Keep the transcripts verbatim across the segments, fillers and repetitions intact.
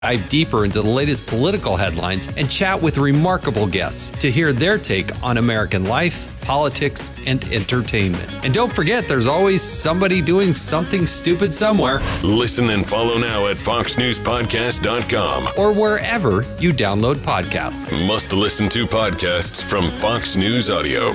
Dive deeper into the latest political headlines and chat with remarkable guests to hear their take on American life, politics, and entertainment. And don't forget, there's always somebody doing something stupid somewhere. Listen and follow now at fox news podcast dot com or wherever you download podcasts. Must listen to podcasts from Fox News Audio.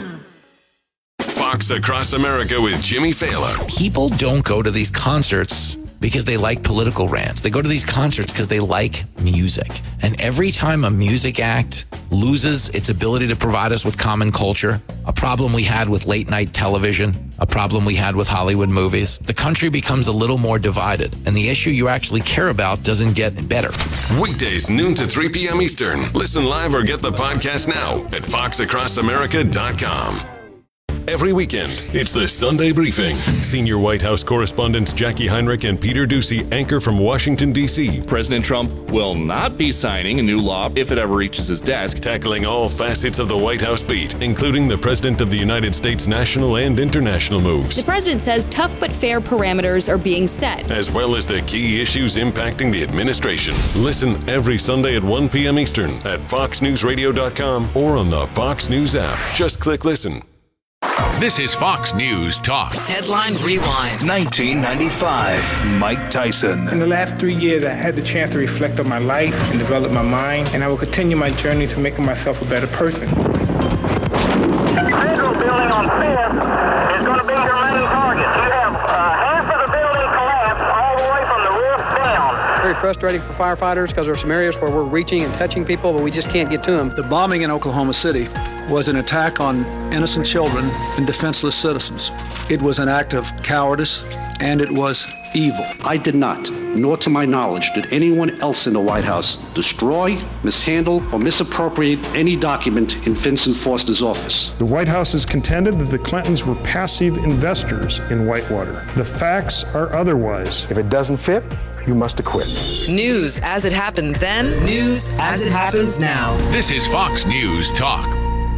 Fox Across America with Jimmy Fallon. People don't go to these concerts because they like political rants. They go to these concerts because they like music. And every time a music act loses its ability to provide us with common culture, a problem we had with late night television, a problem we had with Hollywood movies, the country becomes a little more divided. And the issue you actually care about doesn't get better. Weekdays, noon to three p.m. Eastern. Listen live or get the podcast now at fox across america dot com. Every weekend, it's the Sunday Briefing. Senior White House correspondents Jackie Heinrich and Peter Doocy anchor from Washington, D C President Trump will not be signing a new law if it ever reaches his desk. Tackling all facets of the White House beat, including the President of the United States national and international moves. The president says tough but fair parameters are being set, as well as the key issues impacting the administration. Listen every Sunday at one p.m. Eastern at fox news radio dot com or on the Fox News app. Just click listen. This is Fox News Talk. Headline Rewind. nineteen ninety-five, Mike Tyson. In the last three years, I had the chance to reflect on my life and develop my mind, and I will continue my journey to making myself a better person. Federal building on Fifth is going to be your main target. You have uh, half of the building collapsed all the way from the roof down. Very frustrating for firefighters because there are some areas where we're reaching and touching people, but we just can't get to them. The bombing in Oklahoma City was an attack on innocent children and defenseless citizens. It was an act of cowardice, and it was evil. I did not, nor to my knowledge, did anyone else in the White House destroy, mishandle, or misappropriate any document in Vincent Foster's office. The White House has contended that the Clintons were passive investors in Whitewater. The facts are otherwise. If it doesn't fit, you must acquit. News as it happened then, news as it happens now. This is Fox News Talk.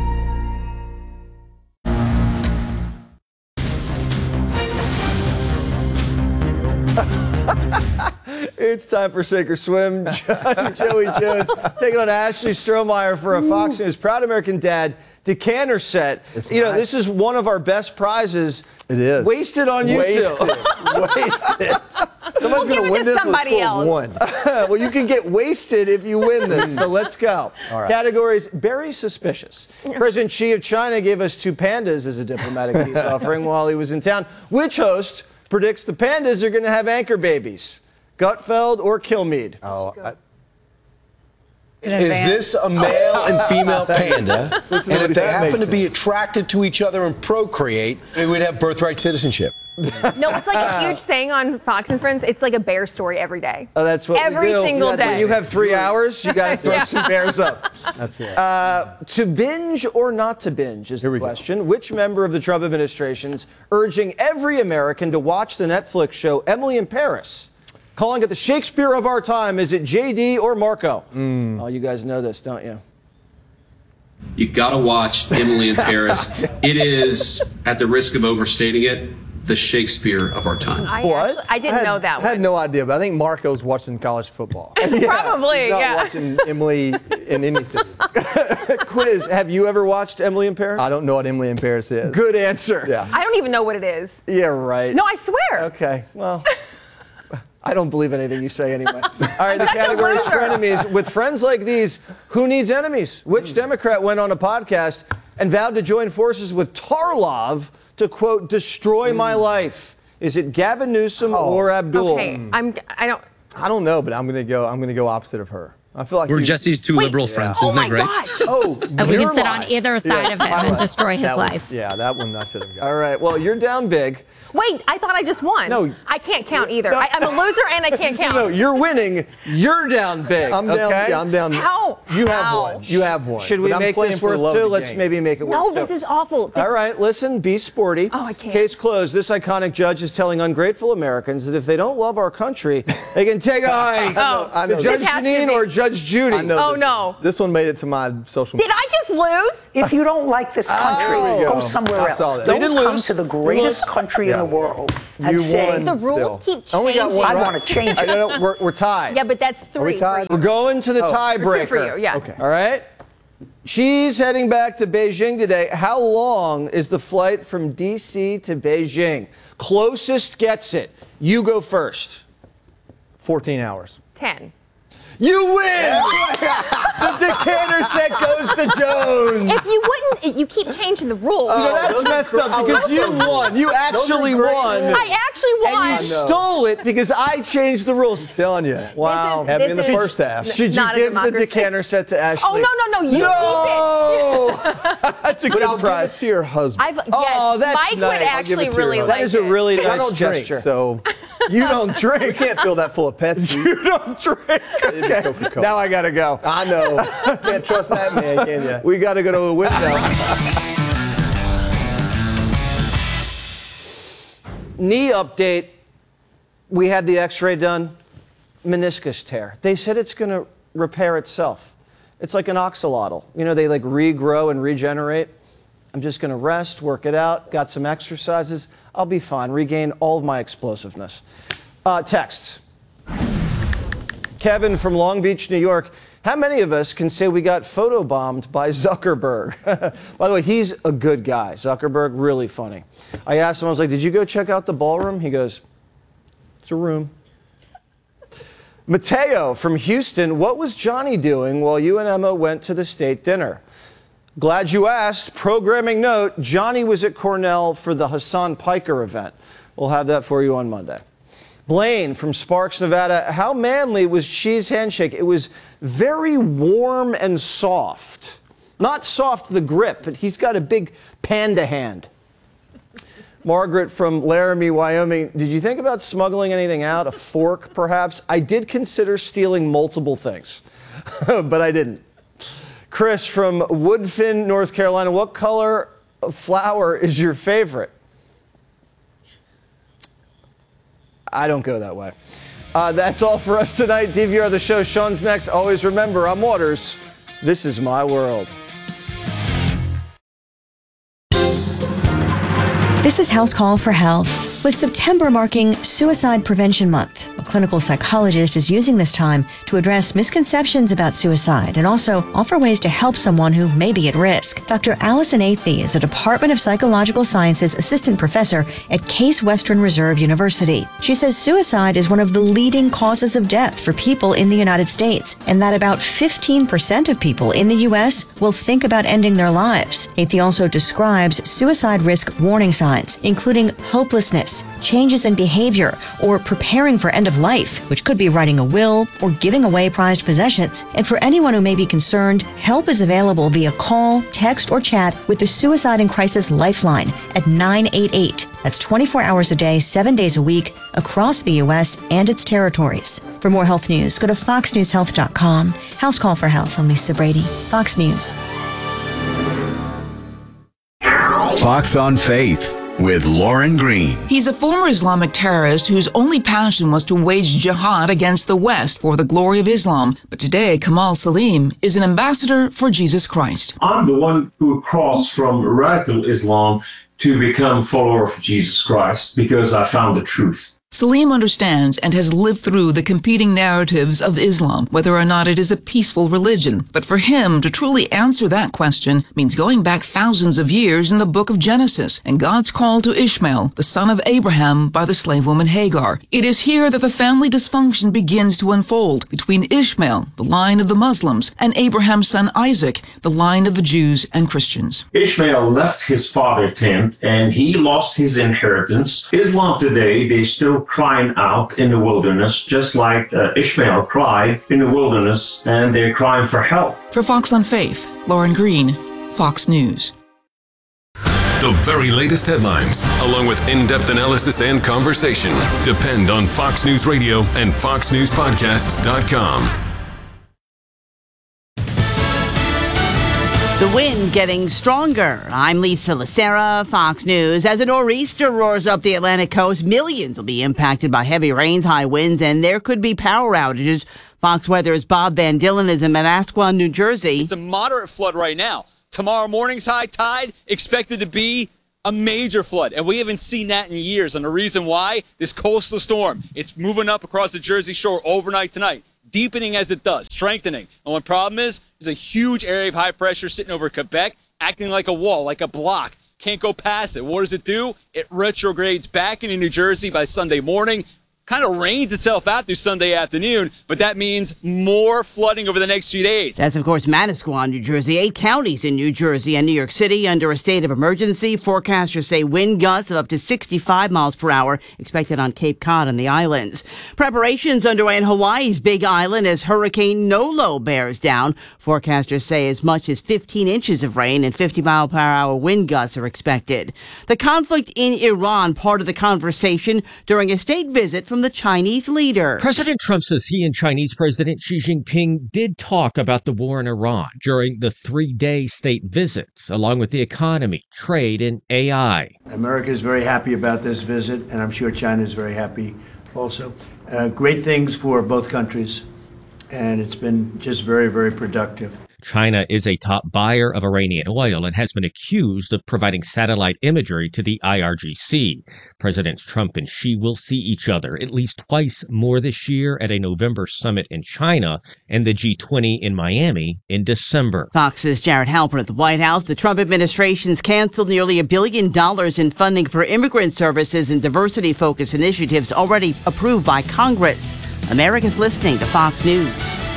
It's time for Sink or Swim. Johnny Joey Jones taking on Ashley Strohmeyer for a Fox News Proud American Dad decanter set. It's you nice. know, this is one of our best prizes. It is. Wasted on you Wasted. two. Wasted. Somebody's we'll give it win to this somebody else. One. Well, you can get wasted if you win this, so let's go. All right. Categories, very suspicious. President Xi of China gave us two pandas as a diplomatic peace offering while he was in town. Which host predicts the pandas are going to have anchor babies? Gutfeld or Kilmeade? Oh, I, Is this a male and female panda? And if they happen to be attracted to each other and procreate, they would have birthright citizenship. No, it's like a huge thing on Fox and Friends. It's like a bear story every day. Oh, that's what every we do. single you day. When you have three hours, you got to throw yeah. some bears up. That's it. Uh, to binge or not to binge is Here the we question. Go. Which member of the Trump administration's urging every American to watch the Netflix show Emily in Paris? Calling it the Shakespeare of our time. Is it J D or Marco? Mm. Oh, you guys know this, don't you? You got to watch Emily in Paris. It is, at the risk of overstating it, the Shakespeare of our time. I what? Actually, I didn't I had, know that I had one. no idea, but I think Marco's watching college football. Probably, He's not yeah. watching Emily in any city. Quiz, have you ever watched Emily in Paris? I don't know what Emily in Paris is. Good answer. Yeah. I don't even know what it is. Yeah, right. No, I swear. Okay, well, I don't believe anything you say anyway. All right, the category is frenemies. With friends like these, who needs enemies? Which Democrat went on a podcast and vowed to join forces with Tarlov to, quote, destroy my life? Is it Gavin Newsom Oh. or Abdul? Okay, I'm. I don't. I don't know, but I'm gonna go. I'm gonna go opposite of her. I feel like we're you, Jesse's two Wait, liberal friends. oh Isn't that great? Gosh. Oh, and we can sit life. on either side yeah, of him and destroy his that life. One, yeah, that one I should have got. All right, well, you're down big. Wait, I thought I just won. No. I can't count either. No. I, I'm a loser and I can't count. No, you're winning. You're down big. I'm down. Okay? Yeah, I'm down. How? You have How? one. You have one. Should we But I'm make playing this for the worth love two? of the Let's game. maybe make it No, worth two. this is awful. This All right, listen, be sporty. Oh, I can't. Case closed. This iconic judge is telling ungrateful Americans that if they don't love our country, they can take a hike. Oh, I know. To Judge This has to Janine be- or Judge Judge Judy. I know Oh, this no. One. This one made it to my social Did I just lose? If you don't like this country, Oh, go go. somewhere I else. saw that. Don't They didn't come lose. to the You greatest lost. country Yeah. in the world and You say, won. The rules Still. keep changing. Only got one I right. want to change I it. don't know. We're, we're tied. Yeah, but that's three. we tied? for We're you. going to the Oh. tiebreaker. Two for you, yeah. Okay. All right. She's heading back to Beijing today. How long is the flight from D C to Beijing? Closest gets it. You go first. fourteen hours. ten. You win! The decanter set goes to Jones. If you wouldn't, you keep changing the rules. You know, that's those are messed great. up I because love you those rules. won. You actually great won. rules. I actually won. And you stole it because I changed the rules. I'm telling you. Wow. is- Had me in the this is first half. Should you Not a give the democracy. decanter set to Ashley? Oh, no, no, no. You no! That's a But good I'll give it prize. to your husband. I've, yes, Oh, that's Mike nice. would I'll give it actually to your really husband. like That is a it. really I nice don't drink, gesture. so You don't drink. you can't fill that full of Pepsi. You don't drink. It's Okay. Coca-Cola. Now I gotta go. I know. Can't trust that man, can you? We gotta go to the window. Knee update. We had the X-ray done. Meniscus tear. They said it's gonna repair itself. It's like an oxalotl. You know, they like regrow and regenerate. I'm just gonna rest, work it out, got some exercises. I'll be fine. Regain all of my explosiveness. Uh, texts. Kevin from Long Beach, New York. How many of us can say we got photobombed by Zuckerberg? By the way, he's a good guy. Zuckerberg, really funny. I asked him, I was like, did you go check out the ballroom? He goes, it's a room. Mateo from Houston, what was Johnny doing while you and Emma went to the state dinner? Glad you asked. Programming note, Johnny was at Cornell for the Hassan Piker event. We'll have that for you on Monday. Blaine from Sparks, Nevada. How manly was Xi's handshake? It was very warm and soft. Not soft, the grip, but he's got a big panda hand. Margaret from Laramie, Wyoming. Did you think about smuggling anything out? A fork, perhaps? I did consider stealing multiple things, but I didn't. Chris from Woodfin, North Carolina. What color of flower is your favorite? I don't go that way. Uh, that's all for us tonight. D V R the show. Sean's next. Always remember, I'm Waters. This is my world. This is House Call for Health. With September marking Suicide Prevention Month, a clinical psychologist is using this time to address misconceptions about suicide and also offer ways to help someone who may be at risk. Doctor Allison Athey is a Department of Psychological Sciences assistant professor at Case Western Reserve University. She says suicide is one of the leading causes of death for people in the United States, and that about fifteen percent of people in the U S will think about ending their lives. Athey also describes suicide risk warning signs, including hopelessness, changes in behavior, or preparing for end of life, which could be writing a will or giving away prized possessions. And for anyone who may be concerned, help is available via call, text, or chat with the Suicide and Crisis Lifeline at nine eight eight. That's twenty-four hours a day, seven days a week, across the U S and its territories. For more health news, go to fox news health dot com. House Call for Health. I'm Lisa Brady, Fox News. Fox on Faith with Lauren Green. He's a former Islamic terrorist whose only passion was to wage jihad against the West for the glory of Islam. But today, Kamal Salim is an ambassador for Jesus Christ. I'm the one who crossed from radical Islam to become a follower of Jesus Christ because I found the truth. Salim understands and has lived through the competing narratives of Islam, whether or not it is a peaceful religion. But for him to truly answer that question means going back thousands of years in the book of Genesis and God's call to Ishmael, the son of Abraham, by the slave woman Hagar. It is here that the family dysfunction begins to unfold between Ishmael, the line of the Muslims, and Abraham's son Isaac, the line of the Jews and Christians. Ishmael left his father's tent and he lost his inheritance. Islam today, they still crying out in the wilderness, just like uh, Ishmael cried in the wilderness, and they're crying for help. For Fox on Faith, Lauren Green, Fox News. The very latest headlines, along with in-depth analysis and conversation, depend on Fox News Radio and fox news podcasts dot com. The wind getting stronger. I'm Lisa Lacera, Fox News. As a nor'easter roars up the Atlantic coast, millions will be impacted by heavy rains, high winds, and there could be power outages Fox Weather's Bob Van Dillen is in Manasquan, New Jersey. It's a moderate flood right now. Tomorrow morning's high tide expected to be a major flood, and we haven't seen that in years. And the reason why, this coastal storm, it's moving up across the Jersey Shore overnight tonight, deepening as it does, strengthening. And the problem is, there's a huge area of high pressure sitting over Quebec, acting like a wall, like a block. Can't go past it. What does it do? It retrogrades back into New Jersey by Sunday morning. Kind of rains itself out through Sunday afternoon, but that means more flooding over the next few days. That's, of course, Manasquan, New Jersey. Eight counties in New Jersey and New York City under a state of emergency. Forecasters say wind gusts of up to sixty-five miles per hour expected on Cape Cod and the islands. Preparations underway in Hawaii's Big Island as Hurricane Nolo bears down. Forecasters say as much as fifteen inches of rain and fifty mile per hour wind gusts are expected. The conflict in Iran, part of the conversation during a state visit from the Chinese leader. President Trump says he and Chinese President Xi Jinping did talk about the war in Iran during the three-day state visits, along with the economy, trade, and A I. America is very happy about this visit, and I'm sure China is very happy also. Uh, great things for both countries, and it's been just very, very productive. China is a top buyer of Iranian oil and has been accused of providing satellite imagery to the I R G C. Presidents Trump and Xi will see each other at least twice more this year at a November summit in China and the G twenty in Miami in December. Fox's Jared Halpern at the White House. The Trump administration's canceled nearly a billion dollars in funding for immigrant services and diversity-focused initiatives already approved by Congress. America's listening to Fox News.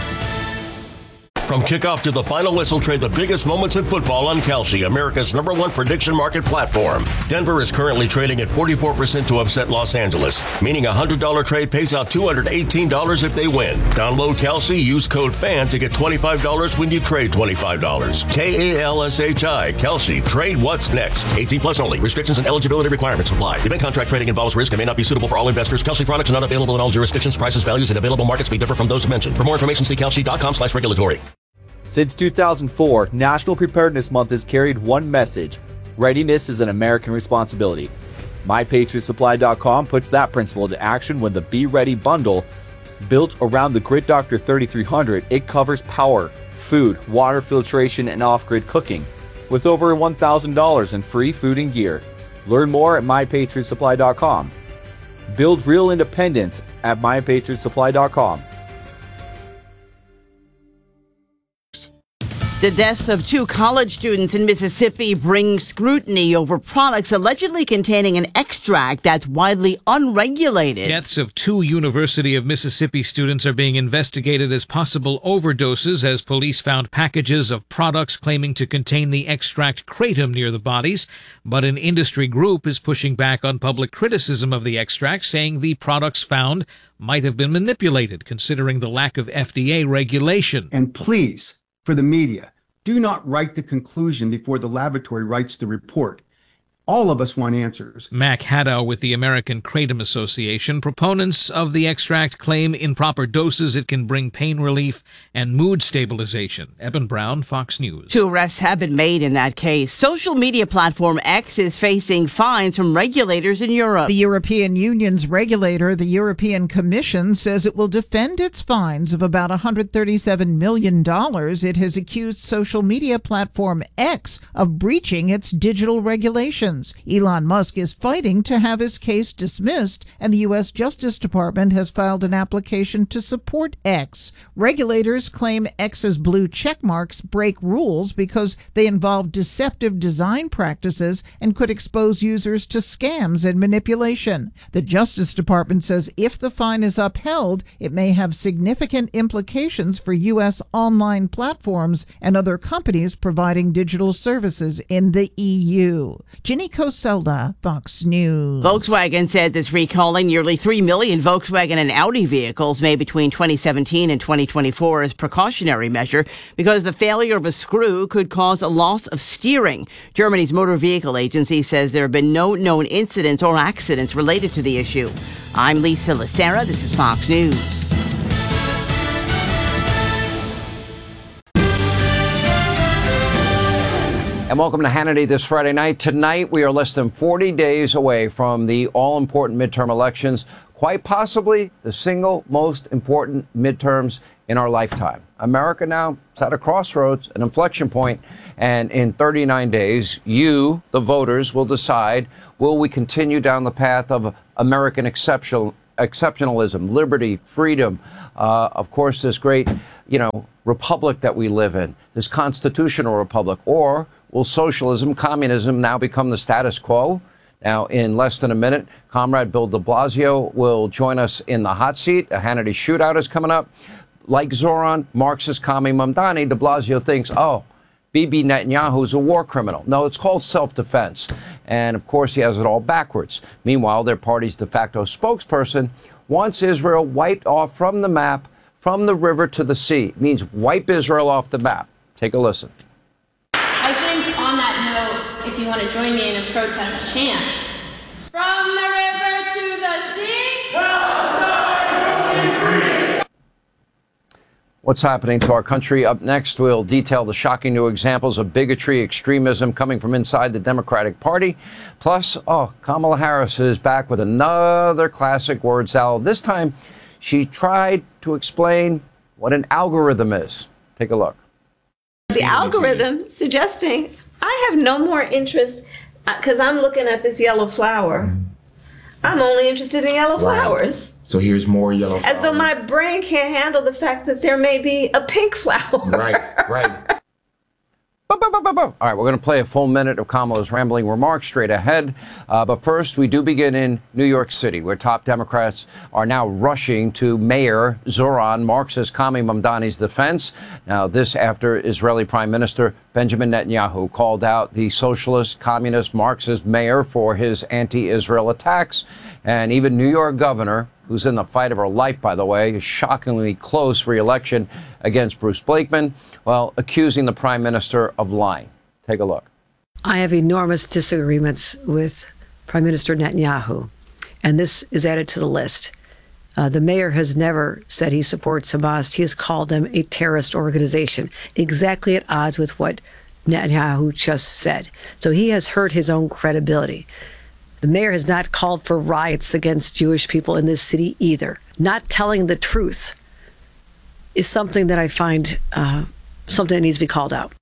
From kickoff to the final whistle, trade the biggest moments in football on Kalshi, America's number one prediction market platform. Denver is currently trading at forty-four percent to upset Los Angeles, meaning a one hundred dollars trade pays out two hundred eighteen dollars if they win. Download Kalshi, use code FAN to get twenty-five dollars when you trade twenty-five dollars. K A L S H I, Kalshi. Trade what's next. eighteen plus only. Restrictions and eligibility requirements apply. Event contract trading involves risk and may not be suitable for all investors. Kalshi products are not available in all jurisdictions. Prices, values, and available markets may differ from those mentioned. For more information, see kalshi.com slash regulatory. Since two thousand four, National Preparedness Month has carried one message: readiness is an American responsibility. My Patriot Supply dot com puts that principle into action when the Be Ready bundle, built around the Grid Doctor thirty-three hundred, it covers power, food, water filtration, and off-grid cooking, with over one thousand dollars in free food and gear. Learn more at My Patriot Supply dot com. Build real independence at My Patriot Supply dot com. The deaths of two college students in Mississippi bring scrutiny over products allegedly containing an extract that's widely unregulated. Deaths of two University of Mississippi students are being investigated as possible overdoses as police found packages of products claiming to contain the extract kratom near the bodies. But an industry group is pushing back on public criticism of the extract, saying the products found might have been manipulated, considering the lack of F D A regulation. And please, for the media, do not write the conclusion before the laboratory writes the report. All of us want answers. Mac Haddow with the American Kratom Association. Proponents of the extract claim in proper doses it can bring pain relief and mood stabilization. Eben Brown, Fox News. Two arrests have been made in that case. Social media platform X is facing fines from regulators in Europe. The European Union's regulator, the European Commission, says it will defend its fines of about one hundred thirty-seven million dollars. It has accused social media platform X of breaching its digital regulations. Elon Musk is fighting to have his case dismissed, and the U S Justice Department has filed an application to support X. Regulators claim X's blue check marks break rules because they involve deceptive design practices and could expose users to scams and manipulation. The Justice Department says if the fine is upheld, it may have significant implications for U S online platforms and other companies providing digital services in the E U. Ginny Costello, Fox News. Volkswagen says it's recalling nearly three million Volkswagen and Audi vehicles made between twenty seventeen and twenty twenty-four as precautionary measure because the failure of a screw could cause a loss of steering. Germany's Motor Vehicle Agency says there have been no known incidents or accidents related to the issue. I'm Lisa Lacera. This is Fox News. And welcome to Hannity this Friday night. Tonight, we are less than forty days away from the all-important midterm elections. quite possibly the single most important midterms in our lifetime. America now is at a crossroads, an inflection point, and in thirty-nine days, you, the voters, will decide, will we continue down the path of American exceptional, exceptionalism, liberty, freedom, uh, of course, this great, you know, republic that we live in, this constitutional republic, or will socialism, communism now become the status quo? Now, in less than a minute, Comrade Bill de Blasio will join us in the hot seat. A Hannity shootout is coming up. Like Zoran, Marxist Kami Mamdani, de Blasio thinks, oh, Bibi Netanyahu is a war criminal. No, it's called self-defense. And, of course, he has it all backwards. Meanwhile, their party's de facto spokesperson wants Israel wiped off from the map, from the river to the sea. It means wipe Israel off the map. Take a listen. I think on that note, if you want to join me in a protest chant, from the river to the sea, Palestine will be free. What's happening to our country? Up next, we'll detail the shocking new examples of bigotry, extremism coming from inside the Democratic Party. Plus, oh, Kamala Harris is back with another classic word salad. This time, she tried to explain what an algorithm is. Take a look. The algorithm suggesting I have no more interest because I'm looking at this yellow flower. I'm only interested in yellow flowers. Right. So here's more yellow flowers. As though my brain can't handle the fact that there may be a pink flower. Right, right. All right, we're going to play a full minute of Kamala's rambling remarks straight ahead. Uh, but first, we do begin in New York City, where top Democrats are now rushing to Mayor Zoran Marxist Kami Mamdani's defense. Now, this after Israeli Prime Minister Benjamin Netanyahu called out the socialist, communist, Marxist mayor for his anti-Israel attacks. And even New York governor, who's in the fight of her life, by the way, is shockingly close re-election against Bruce Blakeman, well, accusing the prime minister of lying. Take a look. I have enormous disagreements with Prime Minister Netanyahu, and this is added to the list. Uh, the mayor has never said he supports Hamas. He has called them a terrorist organization, exactly at odds with what Netanyahu just said. So he has hurt his own credibility. The mayor has not called for riots against Jewish people in this city either. Not telling the truth is something that I find uh, something that needs to be called out.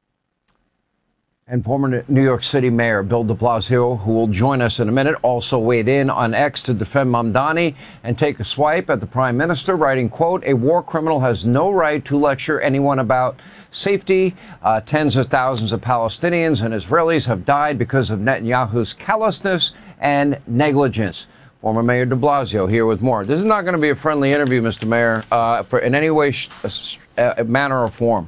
And former New York City Mayor Bill de Blasio, who will join us in a minute, also weighed in on X to defend Mamdani and take a swipe at the prime minister, writing, quote, a war criminal has no right to lecture anyone about safety. Uh, tens of thousands of Palestinians and Israelis have died because of Netanyahu's callousness and negligence. Former Mayor de Blasio here with more. This is not going to be a friendly interview, Mister Mayor, uh, for in any way, sh- uh, manner, or form.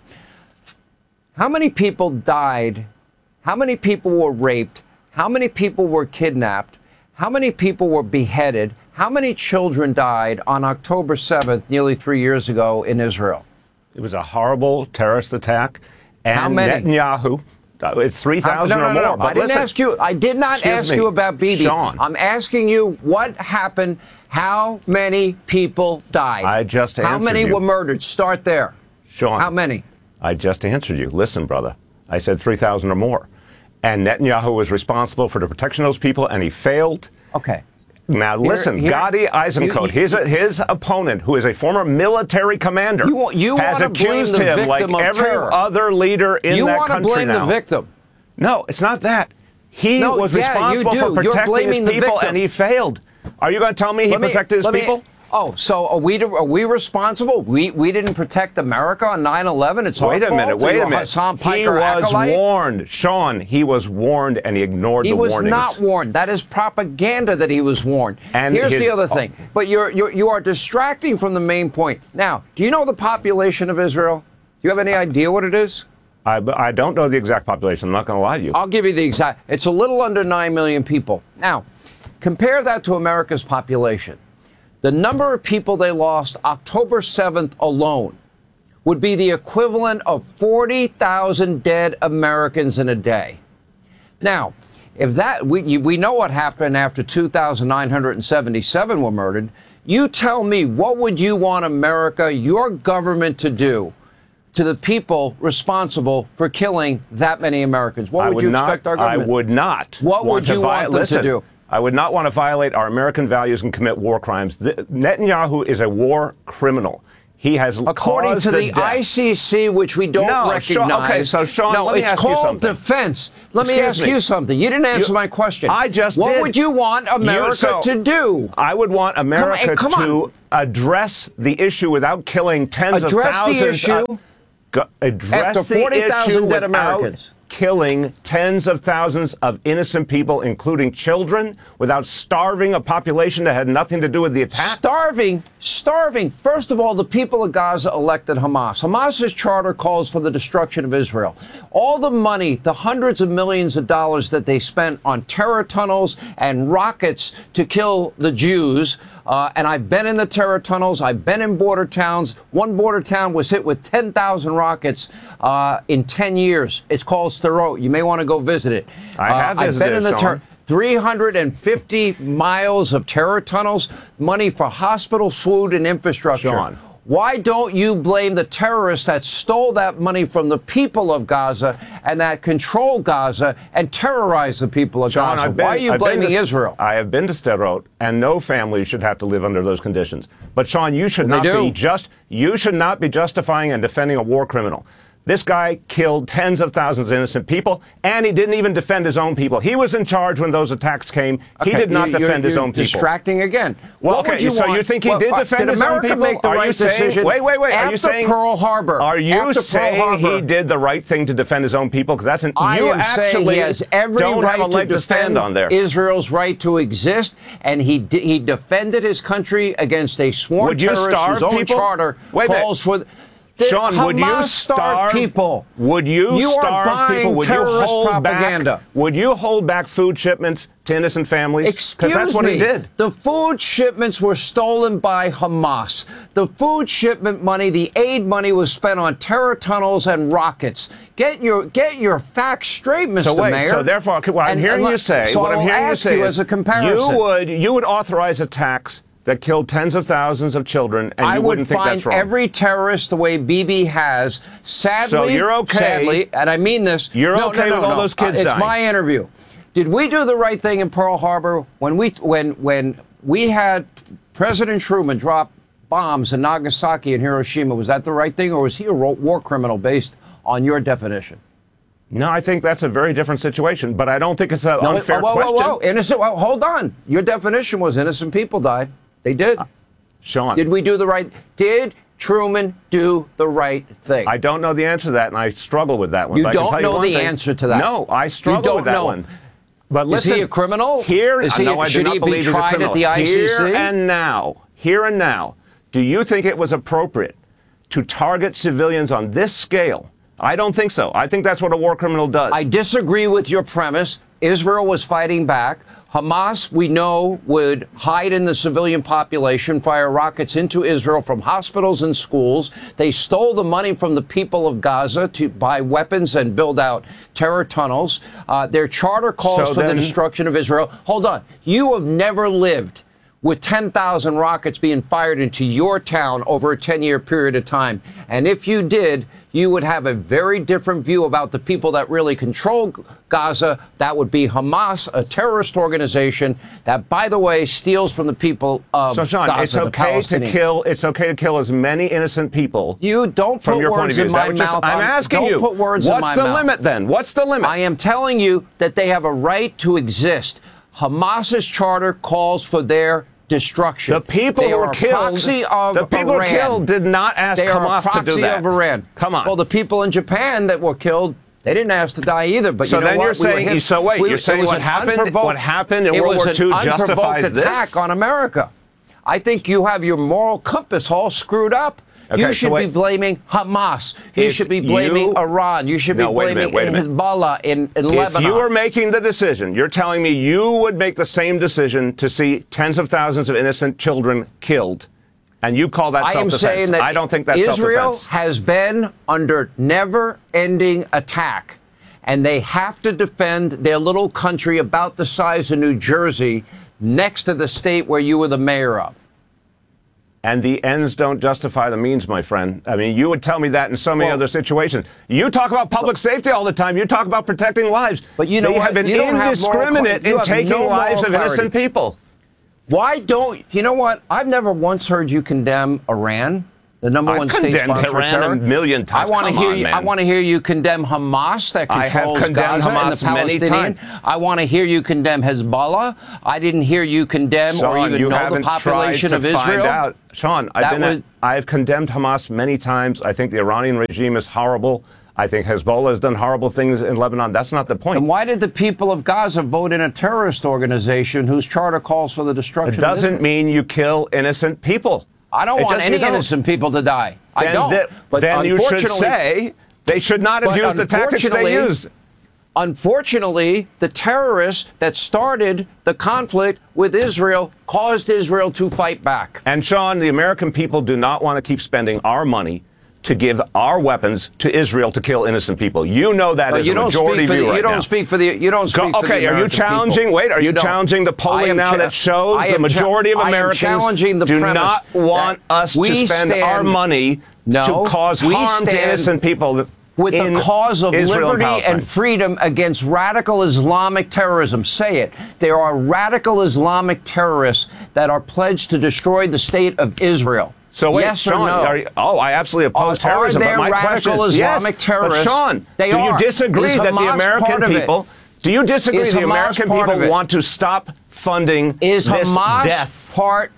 How many people died? How many people were raped? How many people were kidnapped? How many people were beheaded? How many children died on October seventh, nearly three years ago in Israel? It was a horrible terrorist attack. And How many? Netanyahu, uh, it's three thousand no, no, or no, more. No. But I didn't listen, ask you. I did not excuse ask me, you about Bibi. Sean. I'm asking you what happened. How many people died? I just answered How many you. were murdered? Start there. Sean. How many? I just answered you. Listen, brother. I said three thousand or more. And Netanyahu was responsible for the protection of those people, and he failed. Okay. Now, Here- listen, here- Gadi Eisenkot, you- his, his opponent, who is a former military commander, You, you has want to blame accused the him, like victim of every terror. other leader in you that want to country blame now. the victim. No, it's not that. He No, was yeah, you responsible do. for You're protecting blaming his the people, victim. and he failed. Are you going to tell me he Let me- protected his let me- people? Oh, so are we are we responsible? We we didn't protect America on nine eleven. It's Wait our a minute, fault? wait You're a minute. Hassan He Piker was acolyte? warned. Sean, he was warned, and he ignored He the was warnings. not warned. That is propaganda that he was warned. And Here's his- the other thing. But you're, you're you are distracting from the main point. Now, do you know the population of Israel? Do you have any idea what it is? I, I don't know the exact population. I'm not going to lie to you. I'll give you the exact. It's a little under nine million people. Now, compare that to America's population. The number of people they lost October seventh alone would be the equivalent of forty thousand dead Americans in a day. Now, if that, we, you- we know what happened after two thousand nine hundred seventy-seven were murdered. You tell me, what would you want America, your government, to do to the people responsible for killing that many Americans? What I would, would you not- expect our I government? would not What want would to you vi- want them listen, to do? I would not want to violate our American values and commit war crimes. The, Netanyahu is a war criminal. He has according caused to the, the death. I C C, which we don't no, recognize. Sean, okay, so Sean, no, let me it's ask you called something. defense. Let Excuse me ask me. you something. You didn't answer You- my question. I just What did. would you want America You- so, to do? I would want America come on, to address the issue without killing tens Address of thousands. the issue Of, go, address after the forty thousand issue dead without Americans. killing tens of thousands of innocent people, including children, without starving a population that had nothing to do with the attack. Starving, starving. First of all, the people of Gaza elected Hamas. Hamas's charter calls for the destruction of Israel. All the money, the hundreds of millions of dollars that they spent on terror tunnels and rockets to kill the Jews. Uh, and I've been in the terror tunnels. I've been in border towns. One border town was hit with ten thousand rockets uh, in ten years. It's called Sderot. You may want to go visit it. I have uh, visited I've been in the it, terror. Sean. three hundred fifty miles of terror tunnels, money for hospital, food, and infrastructure. Sean. Why don't you blame the terrorists that stole that money from the people of Gaza and that control Gaza and terrorize the people of Sean, Gaza? I've been, Why are you I've been blaming to, Israel? I have been to Sderot, and no family should have to live under those conditions. But Sean, you should Well, not they do. be just you should not be justifying and defending a war criminal. This guy killed tens of thousands of innocent people, and he didn't even defend his own people. He was in charge when those attacks came. He Okay, did not you- you're- defend his you're own people. Distracting again. Well, What okay, would you so want? you think he What- did what- defend did his own America people? make the Are you right saying? decision Wait, wait, wait. Are you after saying Pearl Harbor? Are you After Pearl saying Harbor, he did the right thing to defend his own people? Because that's an I you am saying actually he has every don't right have a leg to to stand defend on there. Israel's right to exist, and he di- he defended his country against a sworn Would you terrorist starve whose own people? charter Wait a minute. calls for. The Sean, Hamas would you starve starve people? Would you, You are starve buying people? Would you terrorist hold propaganda. back? Would you hold back food shipments to innocent families? Excuse that's what me. he did. The food shipments were stolen by Hamas. The food shipment money, the aid money, was spent on terror tunnels and rockets. Get your get your facts straight, Mister So wait, Mayor. so therefore, what I'm And- hearing and you let- say, so what I I'm will hearing you ask say you is, as a comparison. you would you would authorize attacks that killed tens of thousands of children, and I you would wouldn't think find that's wrong. every terrorist the way Bibi has. Sadly, So you're okay- sadly, and I mean this. You're no, okay no, no, with all no. those kids uh, It's dying? my interview. Did we do the right thing in Pearl Harbor when we when when we had President Truman drop bombs in Nagasaki and Hiroshima? Was that the right thing, or was he a ro- war criminal based on your definition? No, I think that's a very different situation, but I don't think it's an No, unfair whoa, whoa, question. whoa, whoa. Innocent. Well, hold on. Your definition was innocent people died. They did. Sean. Did we do the right? Did Truman do the right thing? I don't know the answer to that, and I struggle with that one. You but I can don't tell know you one the thing. answer to that? No, I struggle You don't with that know. one. But Is listen, he a criminal? Here, Is he- no, I do should not he be believe he's a tried at criminal. the I C C? Here and now, here and now, do you think it was appropriate to target civilians on this scale? I don't think so. I think that's what a war criminal does. I disagree with your premise. Israel was fighting back. Hamas, we know, would hide in the civilian population, fire rockets into Israel from hospitals and schools. They stole the money from the people of Gaza to buy weapons and build out terror tunnels. Uh, their charter calls So for then- the destruction of Israel. Hold on. You have never lived with ten thousand rockets being fired into your town over a ten-year period of time. And if you did, you would have a very different view about the people that really control Gaza. That would be Hamas, a terrorist organization that, by the way, steals from the people of So, John, Gaza, it's the okay to Palestinians. kill. It's okay to kill as many innocent people. You don't from put your point of words view. in Is that my what you're- mouth. I'm on- asking don't you. put words in What's my the mouth. limit then? What's the limit? I am telling you that they have a right to exist. Hamas's charter calls for their destruction. The people they who are were a killed. proxy of the people Iran. who killed did not ask They are Hamas a proxy to do that. of Iran. Come on. Well, the people in Japan that were killed, they didn't ask to die either. But So you know then what? you're We were saying- hit- so wait, we- you're saying it was what an happened- unprovoked- what happened in it World was War an Two unprovoked justifies this? attack on America. I think you have your moral compass all screwed up. Okay, you so should wait. be blaming Hamas. You If should be blaming you- Iran. You should No, be wait a blaming minute, wait a minute. Hezbollah in, in If Lebanon. you were making the decision, you're telling me you would make the same decision to see tens of thousands of innocent children killed, and you call that I am self-defense. saying that I don't think that's Israel self-defense. has been under never-ending attack, and they have to defend their little country about the size of New Jersey next to the state where you were the mayor of. And the ends don't justify the means, my friend. I mean, you would tell me that in so many Well, other situations. You talk about public safety all the time. You talk about protecting lives. But you know they what? have been You don't have moral indiscriminate cla- you in have taking no moral lives of clarity. innocent people. Why don't you know what? I've never once heard you condemn Iran, the number I've one state condemned sponsor of Iran terror. a million times. I want to Come hear on, you. man. I want to hear you condemn Hamas that I have controls condemned Gaza and Hamas the many Palestinian. times. I want to hear you condemn Hezbollah. I didn't hear you condemn or Sean, even you know haven't the population tried of to Israel. Find out. Sean, I've That been. was- At, I've condemned Hamas many times. I think the Iranian regime is horrible. I think Hezbollah has done horrible things in Lebanon. That's not the point. And why did the people of Gaza vote in a terrorist organization whose charter calls for the destruction It of doesn't Israel? mean you kill innocent people. I don't It want just- any you don't. innocent people to die. I Then don't. th- but then you should unfortunately- say they should not have but used the tactics they unfortunately- used. Unfortunately, the terrorists that started the conflict with Israel caused Israel to fight back. And Sean, the American people do not want to keep spending our money to give our weapons to Israel to kill innocent people. You know that But is you a don't majority speak for view the, right you don't now. speak for the you don't speak Go, for the okay, are you American challenging? people. Wait, are you, don't. challenging the I polling am now cha- that shows I the am majority cha- of I am Americans challenging the do premise not want that us to we spend stand- our money No, to cause we harm to stand innocent people with in the cause of Israel liberty and, and freedom against radical Islamic terrorism. Say it. There are radical Islamic terrorists that are pledged to destroy the state of Israel. So wait, yes Sean, or no? are you, oh, I absolutely oppose Are- terrorism. Are there but my radical question is, Islamic yes, terrorists? But Sean, They do are. you disagree Is that the Hamas American part of it? people? Do you disagree Is that the Hamas American part of people it? want to stop funding Is this Hamas death? part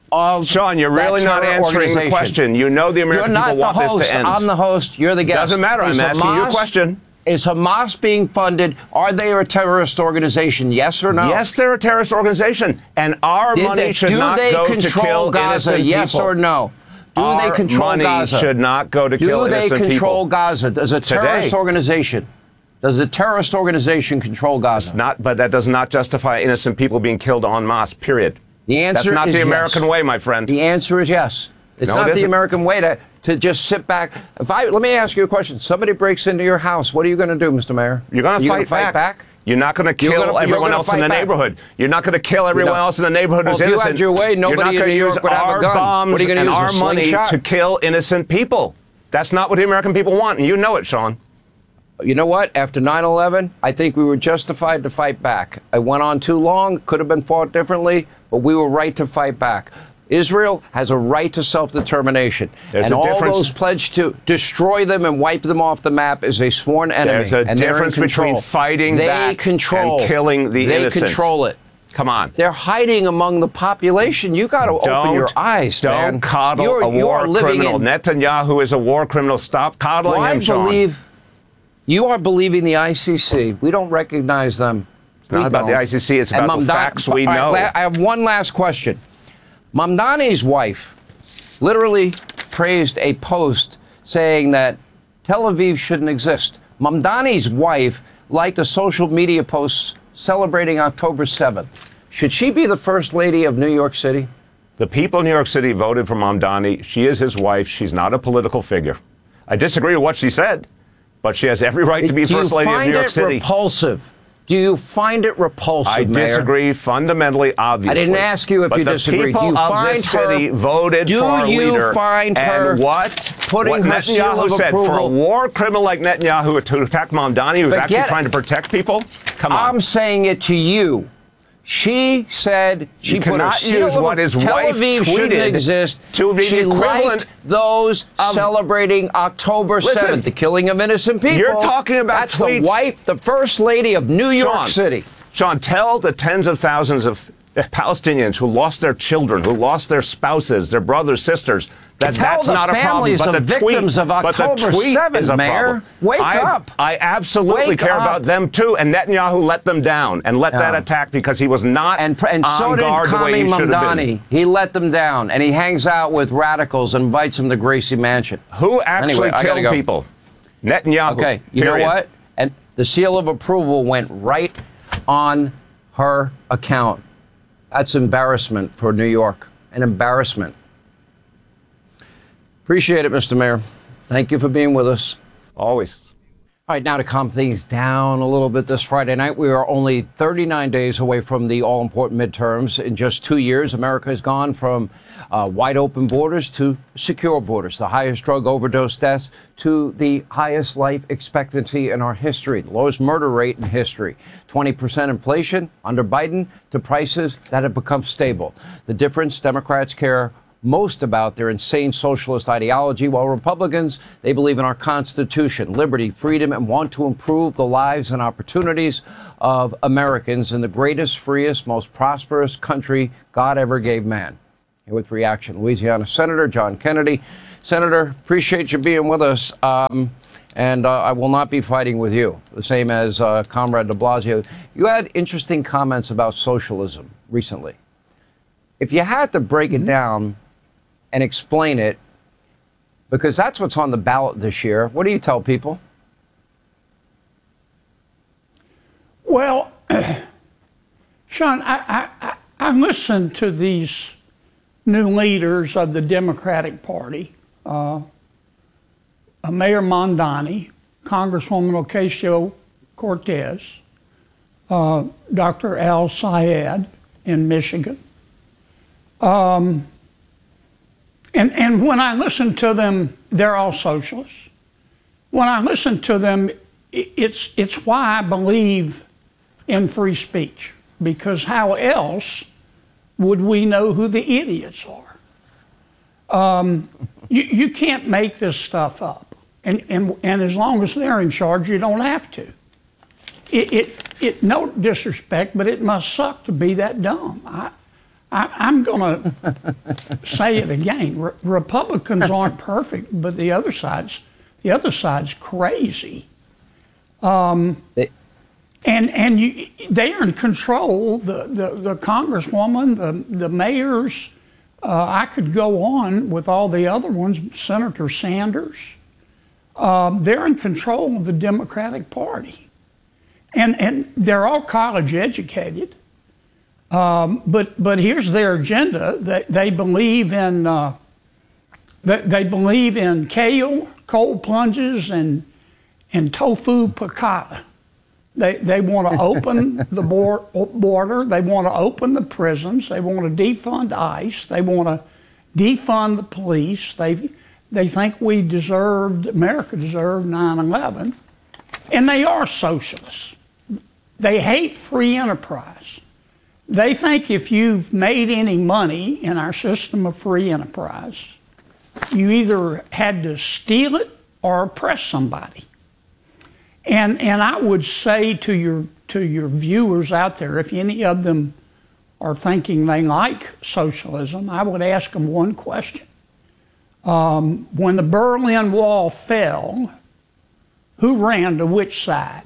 of Sean, you're that really not terror answering the organization? question. You know the American You're not people want the this host. to end. I'm the host. You're the guest. Doesn't matter. Is I'm asking you a Hamas- question. Is Hamas being funded? Are they a terrorist organization? Yes or no? Yes, they're a terrorist organization, and our Did money they, should do not they go to control kill Gaza? innocent Yes people. or no? Do Our they control money Gaza? should not go to do kill they innocent control people. Gaza? Does a terrorist Today. organization? Does a terrorist organization control Gaza? Not, but that does not justify innocent people being killed en masse. Period. The answer That's not is the yes. American way, my friend. The answer is yes. It's No, not it the isn't. American way to, to just sit back. If I let me ask you a question. Somebody breaks into your house. What are you going to do, Mister Mayor? You're going to You fight, gonna fight back? You're not going to You're kill gonna- you're everyone gonna else in fight the back. neighborhood. You're not going to kill everyone know. else in the neighborhood Well, who's if you innocent. had your way, You're nobody not in gonna New York use would have a our gun. bombs What are you gonna and use, a our money slingshot? to kill innocent people. That's not what the American people want, and you know it, Sean. You know what? After nine eleven, I think we were justified to fight back. It went on too long, could have been fought differently, but we were right to fight back. Israel has a right to self-determination. There's and a all difference- those pledged to destroy them and wipe them off the map is a sworn enemy. There's a and they're in difference between control. fighting they back control, and killing the they innocent. control it. Come on. They're hiding among the population. You got to open Don't- your eyes, Don't man. coddle you're, a you're war living criminal. in, Netanyahu is a war criminal. Stop coddling Well, I him, Sean. believe you are believing the I C C. We don't recognize them. It's not We about the don't. I C C. It's And about the Mamdani- facts we all right, know. la- I have one last question. Mamdani's wife literally praised a post saying that Tel Aviv shouldn't exist. Mamdani's wife liked a social media post celebrating October seventh. Should she be the first lady of New York City? The people in New York City voted for Mamdani. She is his wife. She's not a political figure. I disagree with what she said, but she has every right to be Do first you lady of find New York it City. repulsive? Do you find it repulsive, I Mayor? disagree fundamentally, obviously. I didn't ask you if but you the disagree. Do people you of find this city her- voted do for our you leader. find and her what, putting what her seal Netanyahu of said for a a approval- war criminal like Netanyahu to attack Mamdani, who's Forget actually it. trying to protect people? Come on. I'm saying it to you. She said she You put a cannot seal use of what his Tel wife Aviv shouldn't tweeted exist. to be she the equivalent liked those of- celebrating October Listen, seventh, the killing of innocent people. you're talking about That's tweets- the wife, the first lady of New York Sean, City. Sean, tell the tens of thousands of Palestinians who lost their children, who lost their spouses, their brothers, sisters, that Tell that's the not a problem. families But of the tweet, victims of but the October tweet seventh, is a Mayor. problem. Wake I, up. I absolutely Wake care up. about them too. And Netanyahu let them down and let that Yeah. attack because he was not And, and on so did guard the way Kami he should have been. Mamdani. He let them down, and he hangs out with radicals and invites them to Gracie Mansion. Who actually Anyway, I gotta killed go. people? Netanyahu. Okay, you period. know what? And the seal of approval went right on her account. That's embarrassment for New York. An embarrassment. Appreciate it, Mister Mayor. Thank you for being with us. Always. All right, now to calm things down a little bit this Friday night, we are only thirty-nine days away from the all-important midterms. In just two years, America has gone from uh, wide-open borders to secure borders, the highest drug overdose deaths to the highest life expectancy in our history, the lowest murder rate in history, twenty percent inflation under Biden to prices that have become stable. The difference, Democrats care most about their insane socialist ideology, while Republicans, they believe in our Constitution, liberty, freedom, and want to improve the lives and opportunities of Americans in the greatest, freest, most prosperous country God ever gave man. Here with reaction, Louisiana Senator John Kennedy. Senator, appreciate you being with us, um, and uh, I will not be fighting with you, the same as uh, Comrade de Blasio. You had interesting comments about socialism recently. If you had to break it down and explain it, because that's what's on the ballot this year, what do you tell people? Well, Sean, I, I, I listen to these new leaders of the Democratic Party, uh, Mayor Mondani, Congresswoman Ocasio-Cortez, uh, Doctor Al Sayed in Michigan. Um, And, and when I listen to them, they're all socialists. When I listen to them, it's, it's why I believe in free speech, because how else would we know who the idiots are? Um, you, you can't make this stuff up. And, and, and as long as they're in charge, you don't have to. It, it, it no disrespect, but it must suck to be that dumb. I, I, I'm going to say it again. Re- Republicans aren't perfect, but the other side's the other side's crazy. Um, and and you, they are in control. The the, the congresswoman, the the mayors. Uh, I could go on with all the other ones. Senator Sanders. Um, they're in control of the Democratic Party, and and they're all college educated. Um, but but here's their agenda. They they believe in uh, they, they believe in kale, cold plunges, and and tofu piccata. They they want to open the bor- border. They want to open the prisons. They want to defund ICE. They want to defund the police. They they think we deserved America deserved nine eleven, and they are socialists. They hate free enterprise. They think if you've made any money in our system of free enterprise, you either had to steal it or oppress somebody. And and I would say to your to your viewers out there, if any of them are thinking they like socialism, I would ask them one question. Um, when the Berlin Wall fell, who ran to which side?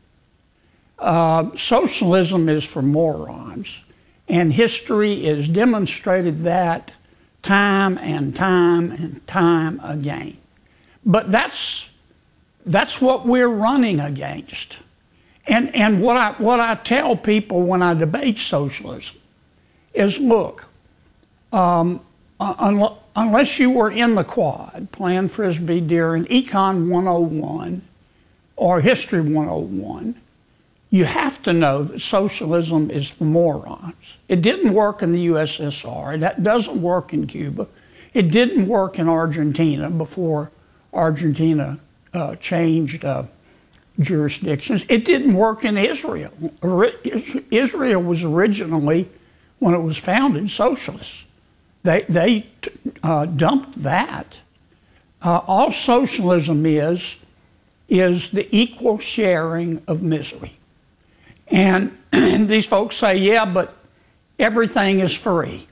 Uh, socialism is for morons, and history has demonstrated that time and time and time again. But that's that's what we're running against. And and what I what I tell people when I debate socialism is, look, um, un- unless you were in the Quad playing Frisbee during Econ one oh one or History one oh one, you have to know that socialism is for morons. It didn't work in the U S S R. It doesn't work in Cuba. It didn't work in Argentina before Argentina uh, changed uh, jurisdictions. It didn't work in Israel. Israel was originally, when it was founded, socialist. They, they uh, dumped that. Uh, all socialism is, is the equal sharing of misery. And these folks say, yeah, but everything is free.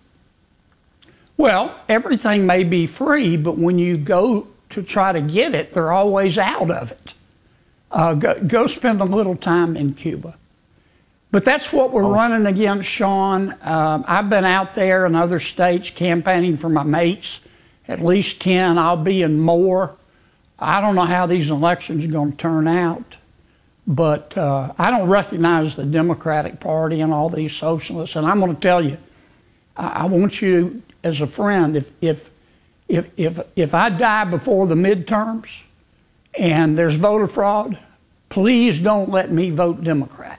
Well, everything may be free, but when you go to try to get it, they're always out of it. Uh, go, go spend a little time in Cuba. But that's what we're running against, Sean. Uh, I've been out there in other states campaigning for my mates, at least ten. I'll be in more. I don't know how these elections are going to turn out. But uh, I don't recognize the Democratic Party and all these socialists. And I'm going to tell you, I, I want you as a friend, if, if, if, if, if I die before the midterms and there's voter fraud, please don't let me vote Democrat.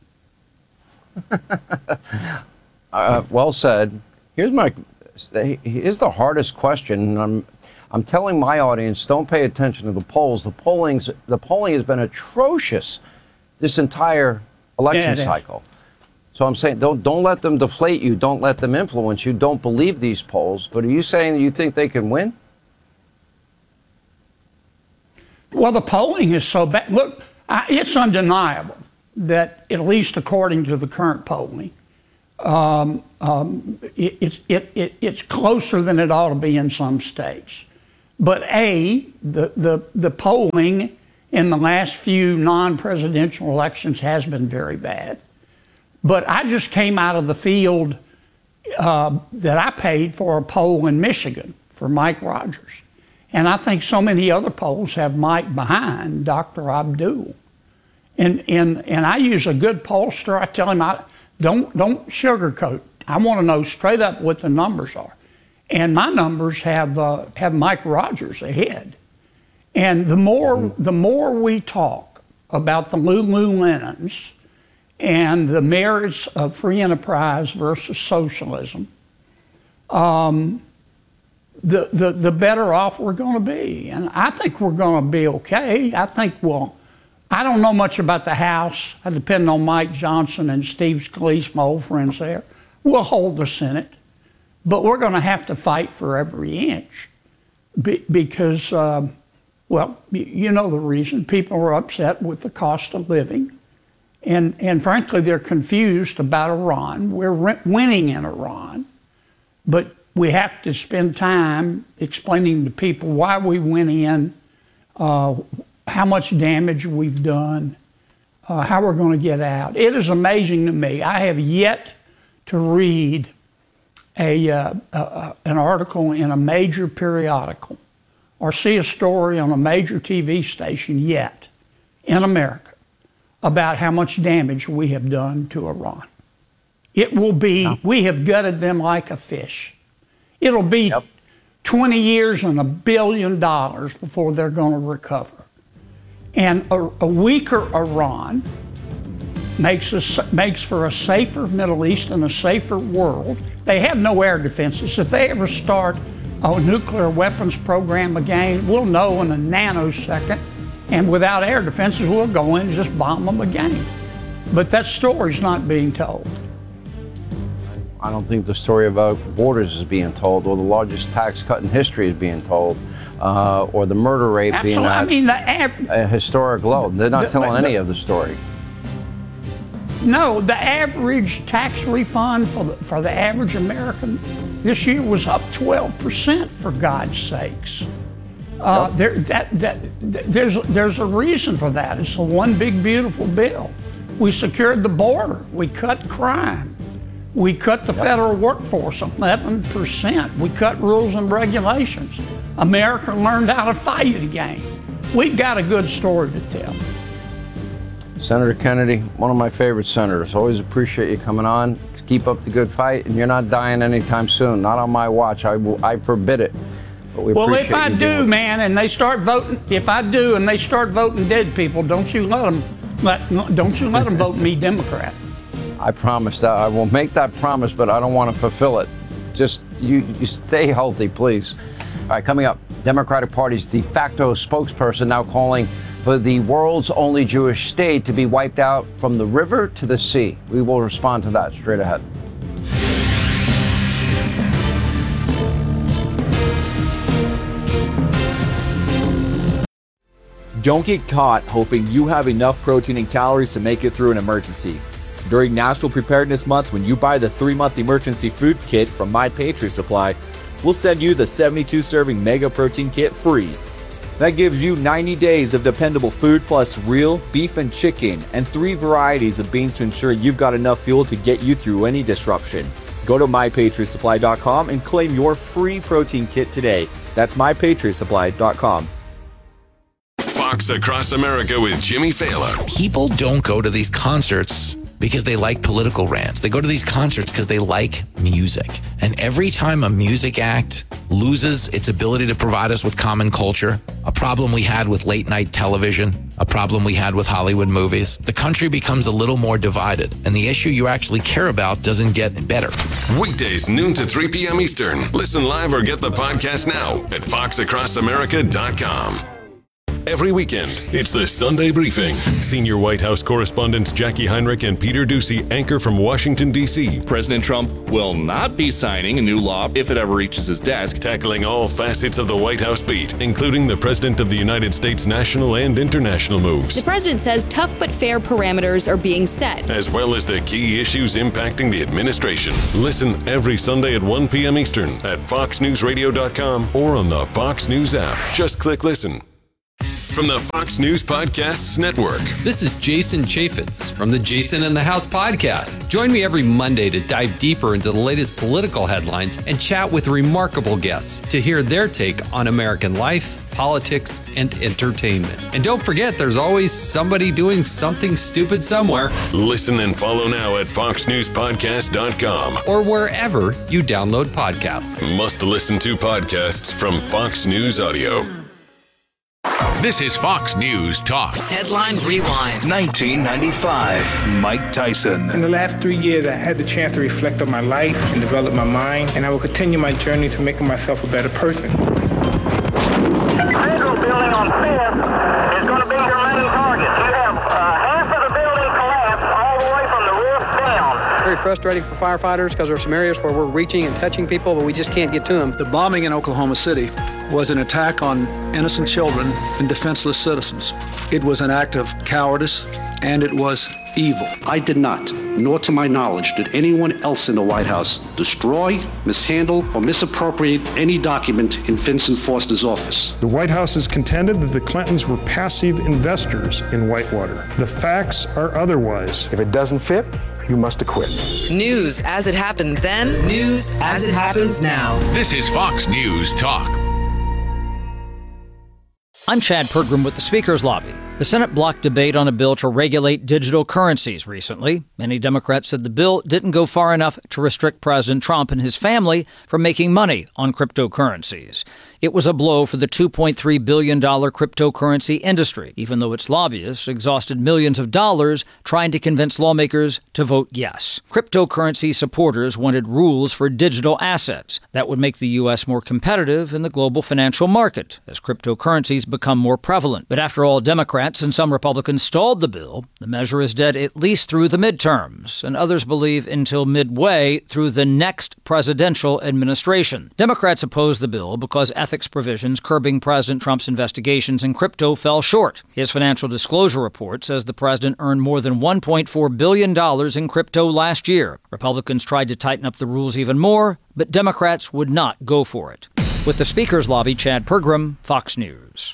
uh, well said. Here's my here's the hardest question. I'm I'm telling my audience, don't pay attention to the polls. The polling's the polling has been atrocious this entire election Yeah, cycle. So I'm saying don't don't let them deflate you. Don't let them influence you. Don't believe these polls. But are you saying you think they can win? Well, the polling is so bad. Look, I, it's undeniable that, at least according to the current polling, um, um, it, it, it, it, it's closer than it ought to be in some states. But A, the, the, the polling in the last few non-presidential elections has been very bad. But I just came out of the field uh, that I paid for a poll in Michigan for Mike Rogers. And I think so many other polls have Mike behind Doctor Abdul. And, and, and I use a good pollster. I tell him, I, don't, don't sugarcoat. I want to know straight up what the numbers are. And my numbers have, uh, have Mike Rogers ahead. And the more, mm-hmm. the more we talk about the Lululemons and the merits of free enterprise versus socialism, um, the, the, the better off we're going to be. And I think we're going to be okay. I think we'll, I don't know much about the House. I depend on Mike Johnson and Steve Scalise, my old friends there. We'll hold the Senate, but we're going to have to fight for every inch be, because, uh, well, you know the reason. People are upset with the cost of living. And, and frankly, they're confused about Iran. We're winning in Iran, but we have to spend time explaining to people why we went in, uh, how much damage we've done, uh, how we're going to get out. It is amazing to me. I have yet to read a, uh, uh, an article in a major periodical or see a story on a major T V station yet in America about how much damage we have done to Iran. It will be, no. we have gutted them like a fish. It'll be yep. twenty years and a billion dollars before they're going to recover. And a, a weaker Iran makes, a, makes for a safer Middle East and a safer world. They have no air defenses. If they ever start a nuclear weapons program again, we'll know in a nanosecond. And without air defenses, we'll go in and just bomb them again. But that story's not being told. I don't think the story about borders is being told, or the largest tax cut in history is being told, uh, or the murder rate Absolutely. being at I mean, the av- a historic low. They're not the, telling the, any of the story. No, the average tax refund for the, for the average American this year was up twelve percent, for God's sakes. Uh, yep. there, that, that, there's, there's a reason for that. It's the one big, beautiful bill. We secured the border. We cut crime. We cut the yep. federal workforce eleven percent. We cut rules and regulations. America learned how to fight again. We've got a good story to tell. Senator Kennedy, one of my favorite senators. Always appreciate you coming on. Keep up the good fight, and you're not dying anytime soon. Not on my watch. I, will, I forbid it. But we well, if I you do, man, and they start voting, if I do, and they start voting dead people, don't you let them, let, don't you let them vote me Democrat. I promise that. I will make that promise, but I don't want to fulfill it. Just you, you stay healthy, please. All right, coming up, Democratic Party's de facto spokesperson now calling for the world's only Jewish state to be wiped out from the river to the sea. We will respond to that straight ahead. Don't get caught hoping you have enough protein and calories to make it through an emergency. During National Preparedness Month, when you buy the three-month emergency food kit from My Patriot Supply, we'll send you the seventy-two serving Mega Protein Kit free. That gives you ninety days of dependable food plus real beef and chicken and three varieties of beans to ensure you've got enough fuel to get you through any disruption. Go to my patriot supply dot com and claim your free protein kit today. That's my patriot supply dot com. Fox Across America with Jimmy Fallon. People don't go to these concerts because they like political rants. They go to these concerts because they like music. And every time a music act loses its ability to provide us with common culture, a problem we had with late night television, a problem we had with Hollywood movies, the country becomes a little more divided, and the issue you actually care about doesn't get better. Weekdays, noon to three p.m. Eastern. Listen live or get the podcast now at fox across america dot com. Every weekend, it's the Sunday Briefing. Senior White House correspondents Jackie Heinrich and Peter Doocy anchor from Washington, D C President Trump will not be signing a new law if it ever reaches his desk. Tackling all facets of the White House beat, including the President of the United States' national and international moves. The president says tough but fair parameters are being set, as well as the key issues impacting the administration. Listen every Sunday at one p.m. Eastern at fox news radio dot com or on the Fox News app. Just click listen. From the Fox News Podcasts Network. This is Jason Chaffetz from the Jason in the House podcast. Join me every Monday to dive deeper into the latest political headlines and chat with remarkable guests to hear their take on American life, politics, and entertainment. And don't forget, there's always somebody doing something stupid somewhere. Listen and follow now at fox news podcast dot com or wherever you download podcasts. Must listen to podcasts from Fox News Audio. This is Fox News Talk. Headline Rewind. nineteen ninety-five, Mike Tyson. In the last three years, I had the chance to reflect on my life and develop my mind, and I will continue my journey to making myself a better person. Federal building on Fifth is going to be your main target. You have uh, half of the building collapsed all the way from the roof down. Very frustrating for firefighters because there are some areas where we're reaching and touching people, but we just can't get to them. The bombing in Oklahoma City was an attack on innocent children and defenseless citizens. It was an act of cowardice, and it was evil. I did not, nor to my knowledge, did anyone else in the White House destroy, mishandle, or misappropriate any document in Vincent Foster's office. The White House has contended that the Clintons were passive investors in Whitewater. The facts are otherwise. If it doesn't fit, you must acquit. News as it happened then, news as it happens now. This is Fox News Talk. I'm Chad Pergram with the Speaker's Lobby. The Senate blocked debate on a bill to regulate digital currencies recently. Many Democrats said the bill didn't go far enough to restrict President Trump and his family from making money on cryptocurrencies. It was a blow for the two point three billion dollars cryptocurrency industry, even though its lobbyists exhausted millions of dollars trying to convince lawmakers to vote yes. Cryptocurrency supporters wanted rules for digital assets that would make the U S more competitive in the global financial market as cryptocurrencies become more prevalent. But after all, Democrats and some Republicans stalled the bill. The measure is dead at least through the midterms, and others believe until midway through the next presidential administration. Democrats opposed the bill because ethics provisions curbing President Trump's investigations in crypto fell short. His financial disclosure report says the president earned more than one point four billion dollars in crypto last year. Republicans tried to tighten up the rules even more, but Democrats would not go for it. With the Speaker's Lobby, Chad Pergram, Fox News.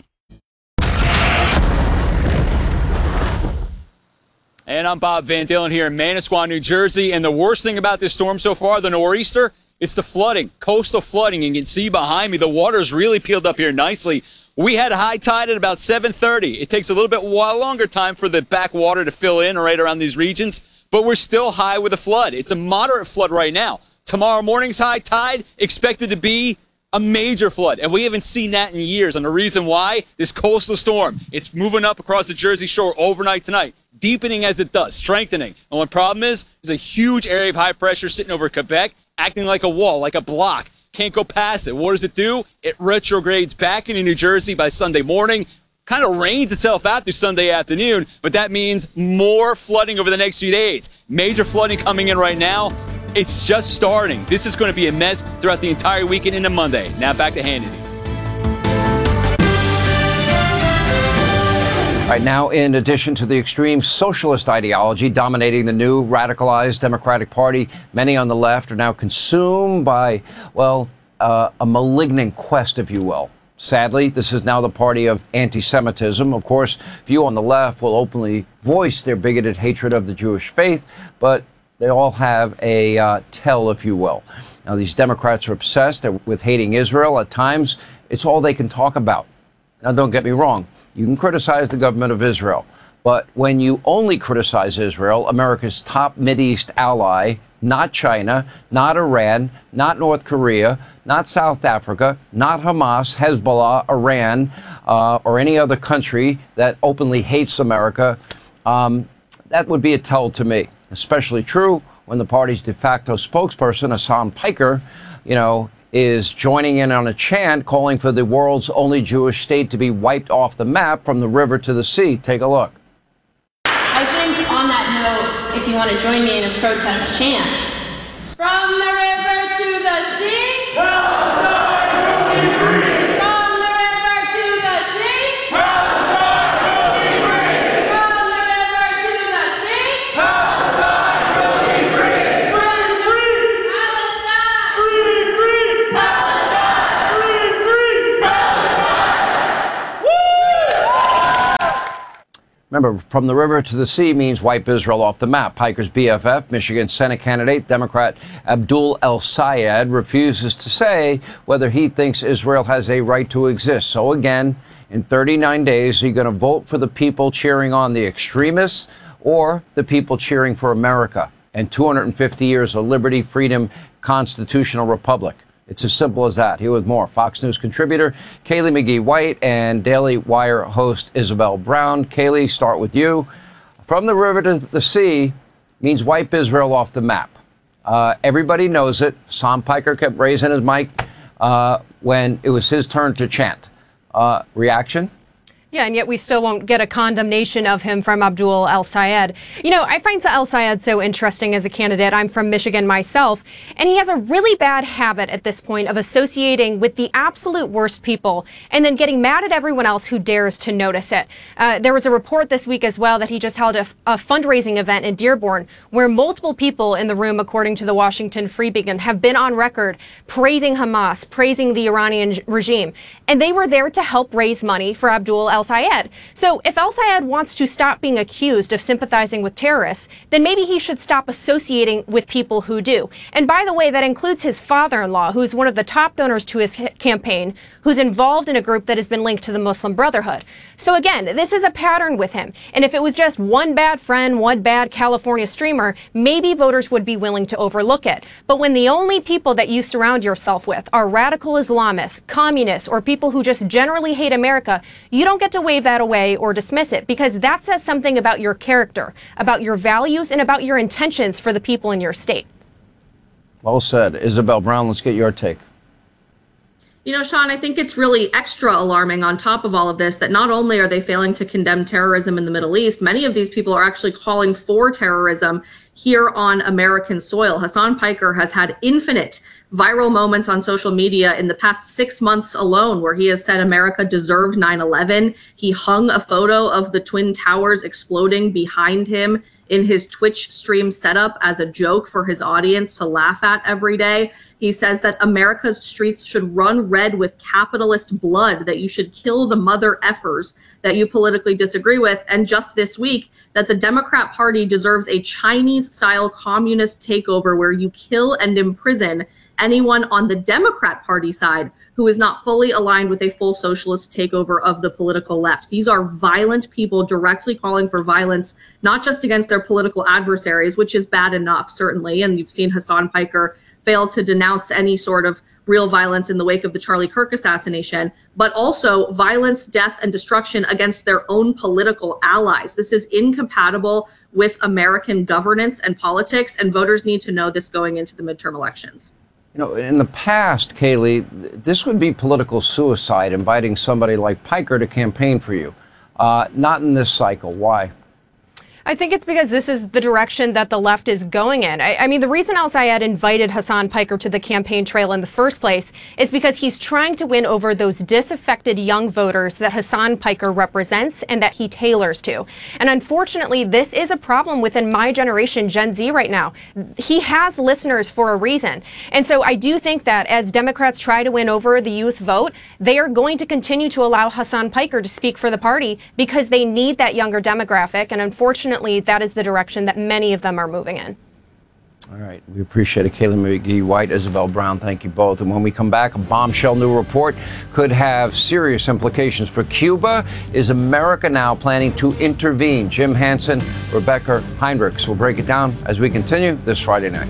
And I'm Bob Van Dalen here in Manasquan, New Jersey. And the worst thing about this storm so far, the nor'easter, it's the flooding, coastal flooding. And you can see behind me, the water's really peeled up here nicely. We had high tide at about seven thirty. It takes a little bit longer time for the backwater to fill in right around these regions, but we're still high with a flood. It's a moderate flood right now. Tomorrow morning's high tide expected to be a major flood, and we haven't seen that in years. And the reason why, this coastal storm, it's moving up across the Jersey Shore overnight tonight, deepening as it does, strengthening. And the problem is, there's a huge area of high pressure sitting over Quebec, acting like a wall, like a block. Can't go past it. What does it do? It retrogrades back into New Jersey by Sunday morning. Kind of rains itself out through Sunday afternoon, but that means more flooding over the next few days. Major flooding coming in right now. It's just starting. This is going to be a mess throughout the entire weekend into Monday. Now back to Hannity. Right now, in addition to the extreme socialist ideology dominating the new radicalized Democratic Party, many on the left are now consumed by, well, uh, a malignant quest, if you will. Sadly, this is now the party of anti-Semitism. Of course, few on the left will openly voice their bigoted hatred of the Jewish faith, but they all have a uh, tell, if you will. Now, these Democrats are obsessed with hating Israel. At times, it's all they can talk about. Now, don't get me wrong. You can criticize the government of Israel. But when you only criticize Israel, America's top Mideast ally, not China, not Iran, not North Korea, not South Africa, not Hamas, Hezbollah, Iran, uh, or any other country that openly hates America, um, that would be a tell to me. Especially true when the party's de facto spokesperson, Hasan Piker, you know, is joining in on a chant calling for the world's only Jewish state to be wiped off the map from the river to the sea. Take a look. I think on that note, if you want to join me in a protest chant, from the river to the sea, Palestine will be free. From the river to the sea, Palestine will be free. From the river to the sea, Palestine will be free. Free, free, Palestine. Free, free, Palestine. Free, free, Palestine. Woo! Remember, from the river to the sea means wipe Israel off the map. Piker's B F F, Michigan Senate candidate, Democrat Abdul El-Sayed, refuses to say whether he thinks Israel has a right to exist. So again, in thirty-nine days, are you going to vote for the people cheering on the extremists or the people cheering for America and two hundred fifty years of liberty, freedom, constitutional republic? It's as simple as that. Here with more, Fox News contributor Kaylee McGee-White and Daily Wire host Isabel Brown. Kaylee, start with you. From the river to the sea means wipe Israel off the map. Uh, everybody knows it. Hasan Piker kept raising his mic uh, when it was his turn to chant. Uh, reaction? Yeah, and yet we still won't get a condemnation of him from Abdul El-Sayed. You know, I find El-Sayed so interesting as a candidate. I'm from Michigan myself, and he has a really bad habit at this point of associating with the absolute worst people and then getting mad at everyone else who dares to notice it. Uh, there was a report this week as well that he just held a, a fundraising event in Dearborn where multiple people in the room, according to the Washington Free Beacon, have been on record praising Hamas, praising the Iranian regime, and they were there to help raise money for Abdul El-Sayed. So if El-Sayed wants to stop being accused of sympathizing with terrorists, then maybe he should stop associating with people who do. And by the way, that includes his father-in-law, who's one of the top donors to his campaign, who's involved in a group that has been linked to the Muslim Brotherhood. So again, this is a pattern with him. And if it was just one bad friend, one bad California streamer, maybe voters would be willing to overlook it. But when the only people that you surround yourself with are radical Islamists, communists, or people who just generally hate America, you don't get to wave that away or dismiss it, because that says something about your character, about your values, and about your intentions for the people in your state. Well said. Isabel Brown, let's get your take. You know, Sean, I think it's really extra alarming on top of all of this that not only are they failing to condemn terrorism in the Middle East, many of these people are actually calling for terrorism here on American soil. Hasan Piker has had infinite viral moments on social media in the past six months alone where he has said America deserved nine eleven. He hung a photo of the Twin Towers exploding behind him in his Twitch stream setup as a joke for his audience to laugh at every day. He says that America's streets should run red with capitalist blood, that you should kill the mother effers that you politically disagree with. And just this week, that the Democrat Party deserves a Chinese-style communist takeover where you kill and imprison anyone on the Democrat Party side who is not fully aligned with a full socialist takeover of the political left. These are violent people directly calling for violence, not just against their political adversaries, which is bad enough, certainly. And you've seen Hasan Piker fail to denounce any sort of real violence in the wake of the Charlie Kirk assassination, but also violence, death, and destruction against their own political allies. This is incompatible with American governance and politics, and voters need to know this going into the midterm elections. You know, in the past, Kaylee, this would be political suicide, inviting somebody like Piker to campaign for you. Uh, not in this cycle. Why? I think it's because this is the direction that the left is going in. I, I mean, the reason El-Sayed invited Hasan Piker to the campaign trail in the first place is because he's trying to win over those disaffected young voters that Hasan Piker represents and that he tailors to. And unfortunately, this is a problem within my generation, Gen Z, right now. He has listeners for a reason. And so I do think that as Democrats try to win over the youth vote, they are going to continue to allow Hasan Piker to speak for the party because they need that younger demographic. And unfortunately, that is the direction that many of them are moving in. All right. We appreciate it. Kaylee McGee White, Isabel Brown, thank you both. And when we come back, a bombshell new report could have serious implications for Cuba. Is America now planning to intervene? Jim Hansen, Rebecca Heinrichs will break it down as we continue this Friday night.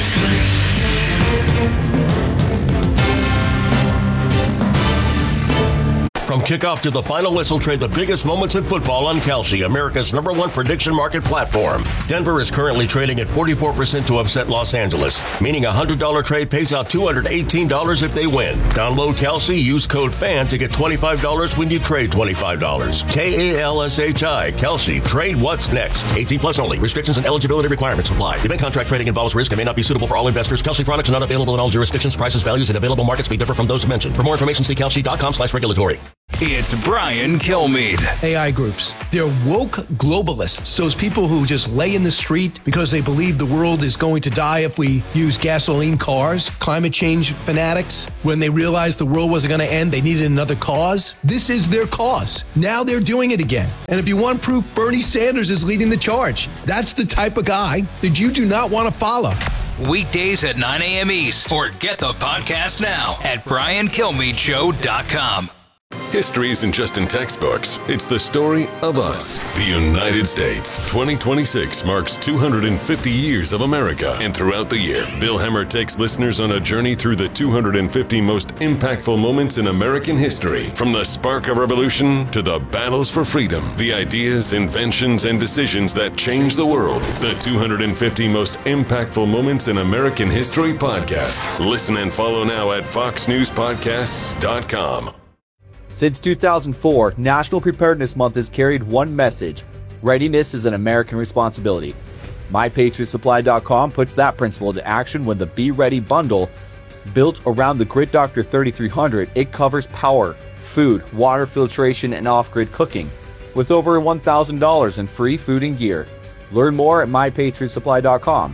From kickoff to the final whistle, trade the biggest moments in football on Kalshi, America's number one prediction market platform. Denver is currently trading at forty-four percent to upset Los Angeles, meaning a one hundred dollars trade pays out two hundred eighteen dollars if they win. Download Kalshi, use code FAN to get twenty-five dollars when you trade twenty-five dollars. K A L S H I, Kalshi. Trade what's next. eighteen plus only. Restrictions and eligibility requirements apply. Event contract trading involves risk and may not be suitable for all investors. Kalshi products are not available in all jurisdictions. Prices, values, and available markets may differ from those mentioned. For more information, see kalshi.com slash regulatory. It's Brian Kilmeade. A I groups. They're woke globalists. Those people who just lay in the street because they believe the world is going to die if we use gasoline cars. Climate change fanatics. When they realized the world wasn't going to end, they needed another cause. This is their cause. Now they're doing it again. And if you want proof, Bernie Sanders is leading the charge. That's the type of guy that you do not want to follow. Weekdays at nine a.m. East, or get the podcast now at brian kilmeade show dot com. History isn't just in textbooks. It's the story of us, the United States. twenty twenty-six marks two hundred fifty years of America. And throughout the year, Bill Hemmer takes listeners on a journey through the two hundred fifty most impactful moments in American history. From the spark of revolution to the battles for freedom, the ideas, inventions, and decisions that changed the world. The two hundred fifty most impactful moments in American history podcast. Listen and follow now at fox news podcasts dot com. Since two thousand four, National Preparedness Month has carried one message: readiness is an American responsibility. my patriot supply dot com puts that principle into action when the Be Ready bundle, built around the Grid Doctor thirty-three hundred, it covers power, food, water filtration, and off-grid cooking, with over one thousand dollars in free food and gear. Learn more at my patriot supply dot com.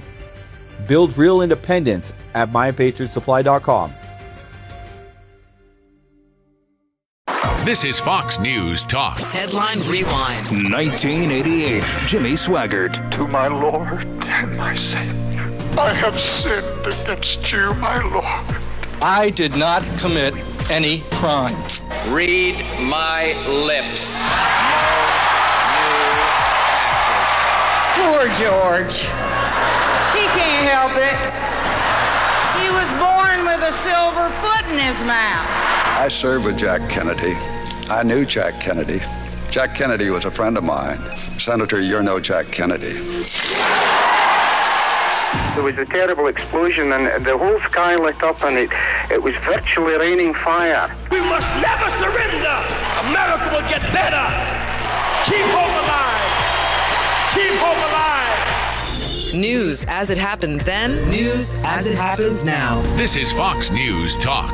Build real independence at my patriot supply dot com. This is Fox News Talk. Headline Rewind. nineteen eighty-eight. Jimmy Swaggart. To my Lord and my Savior, I have sinned against you, my Lord. I did not commit any crime. Read my lips. No new taxes. Poor George. He can't help it. He was born with a silver foot in his mouth. I served with Jack Kennedy. I knew Jack Kennedy. Jack Kennedy was a friend of mine. Senator, you're no Jack Kennedy. There was a terrible explosion and the whole sky lit up and it, it was virtually raining fire. We must never surrender. America will get better. Keep hope alive. Keep hope alive. News as it happened then, news as it happens now. This is Fox News Talk.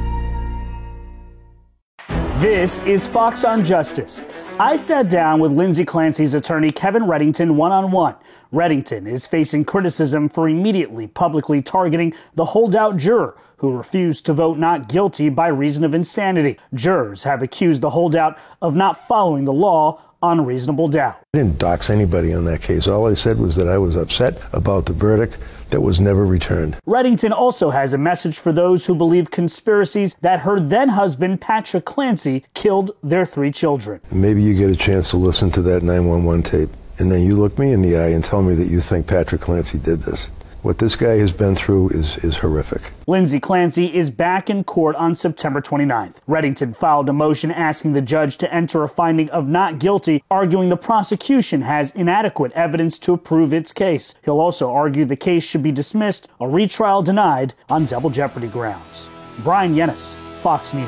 This is Fox on Justice. I sat down with Lindsay Clancy's attorney, Kevin Reddington, one-on-one. Reddington is facing criticism for immediately publicly targeting the holdout juror who refused to vote not guilty by reason of insanity. Jurors have accused the holdout of not following the law on reasonable doubt. I didn't dox anybody on that case. All I said was that I was upset about the verdict that was never returned. Reddington also has a message for those who believe conspiracies that her then-husband, Patrick Clancy, killed their three children. Maybe you get a chance to listen to that nine one one tape, and then you look me in the eye and tell me that you think Patrick Clancy did this. What this guy has been through is, is horrific. Lindsay Clancy is back in court on September twenty-ninth. Reddington filed a motion asking the judge to enter a finding of not guilty, arguing the prosecution has inadequate evidence to prove its case. He'll also argue the case should be dismissed, a retrial denied on double jeopardy grounds. Brian Yennis, Fox News.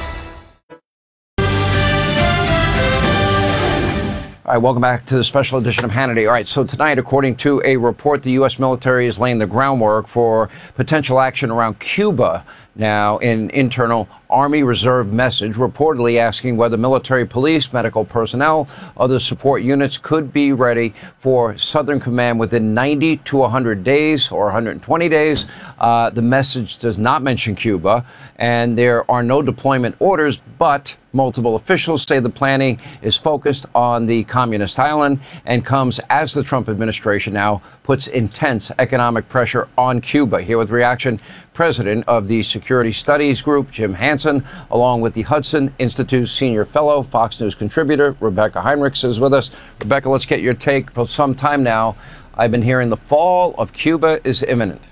All right, welcome back to the special edition of Hannity. All right, so tonight, according to a report, the U S military is laying the groundwork for potential action around Cuba Now, an internal Army Reserve message reportedly asking whether military, police, medical personnel, other support units could be ready for Southern Command within ninety to one hundred days or one hundred twenty days. Uh, the message does not mention Cuba, and there are no deployment orders, but multiple officials say the planning is focused on the communist island and comes as the Trump administration now puts intense economic pressure on Cuba. Here with reaction, president of the Security Studies Group, Jim Hansen, along with the Hudson Institute senior fellow, Fox News contributor, Rebecca Heinrichs is with us. Rebecca, let's get your take. For some time now, I've been hearing the fall of Cuba is imminent.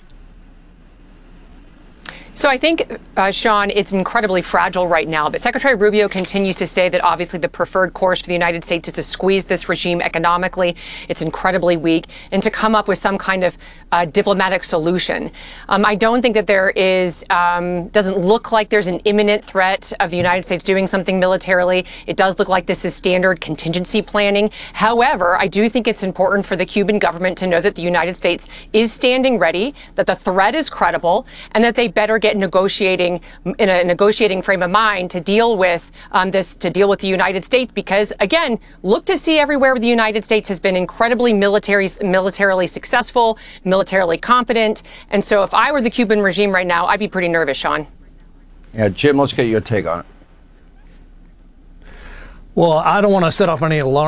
So I think, uh, Sean, it's incredibly fragile right now. But Secretary Rubio continues to say that obviously the preferred course for the United States is to squeeze this regime economically. It's incredibly weak, and to come up with some kind of uh, diplomatic solution. Um, I don't think that there is, um, doesn't look like there's an imminent threat of the United States doing something militarily. It does look like this is standard contingency planning. However, I do think it's important for the Cuban government to know that the United States is standing ready, that the threat is credible, and that they better get negotiating in a negotiating frame of mind to deal with um, this, to deal with the United States, because again, look to see everywhere where the United States has been incredibly military, militarily successful, militarily competent. And so if I were the Cuban regime right now, I'd be pretty nervous, Sean. Yeah, Jim, let's get your take on it. Well, I don't want to set off any alarm